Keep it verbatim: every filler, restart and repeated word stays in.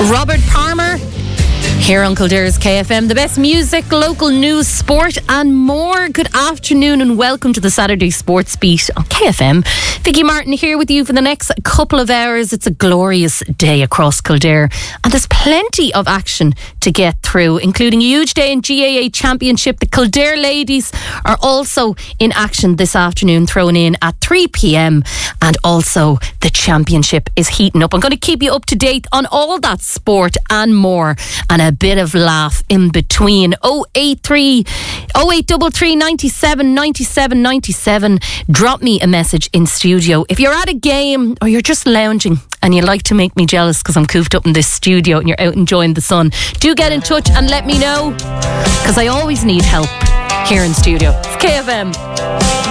Robert Palmer here on Kildare's K F M. The best music, local news, sport and more. Good afternoon and welcome to the Saturday Sports Beat on K F M. Vicky Martin here with you for the next couple of hours. It's a glorious day across Kildare and there's plenty of action to get through, including a huge day in G A A Championship. The Kildare ladies are also in action this afternoon, thrown in at three p.m, and also the championship is heating up. I'm going to keep you up to date on all that sport and more, and a bit of laugh in between. oh eight three oh eight three three nine seven nine seven nine seven. Drop me a message in studio if you're at a game or you're just lounging and you like to make me jealous because I'm cooped up in this studio and you're out enjoying the sun. Do get in touch and let me know, because I always need help here in studio. It's K F M.